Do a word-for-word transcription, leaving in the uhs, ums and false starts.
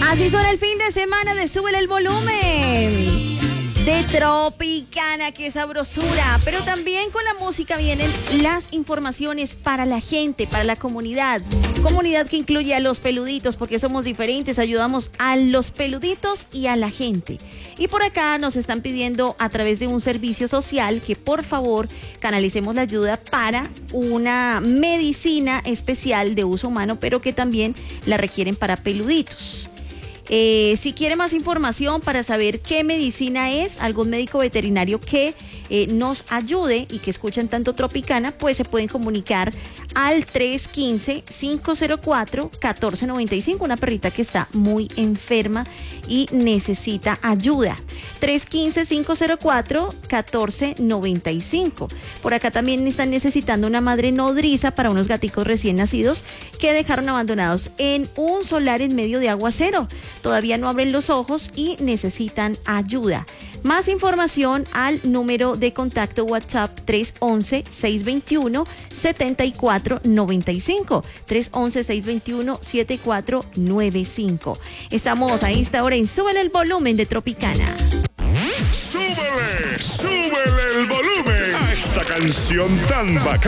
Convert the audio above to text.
Así suena el fin de semana de Súbele el Volumen. De Tropicana, qué sabrosura. Pero también con la música vienen las informaciones para la gente, para la comunidad. Comunidad que incluye a los peluditos, porque somos diferentes, ayudamos a los peluditos y a la gente. Y por acá nos están pidiendo a través de un servicio social que por favor canalicemos la ayuda para una medicina especial de uso humano, pero que también la requieren para peluditos. Eh, si quiere más información para saber qué medicina es, algún médico veterinario que eh, nos ayude y que escuchen tanto Tropicana, pues se pueden comunicar al tres uno cinco, cinco cero cuatro, uno cuatro nueve cinco, una perrita que está muy enferma y necesita ayuda. tres uno cinco, cinco cero cuatro, uno cuatro nueve cinco. Por acá también están necesitando una madre nodriza para unos gaticos recién nacidos que dejaron abandonados en un solar en medio de aguacero. Todavía no abren los ojos y necesitan ayuda. Más información al número de contacto WhatsApp tres once, seis veintiuno, setenta y cuatro noventa y cinco. tres once, seis veintiuno, setenta y cuatro noventa y cinco. Estamos a esta hora en Súbele el Volumen de Tropicana. ¡Súbele! ¡Súbele el volumen! A esta canción tan bacana.